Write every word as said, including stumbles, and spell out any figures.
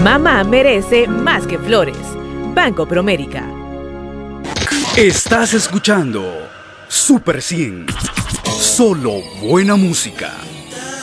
Mamá merece más que flores. Banco Promérica. Estás escuchando Super cien. Solo buena música.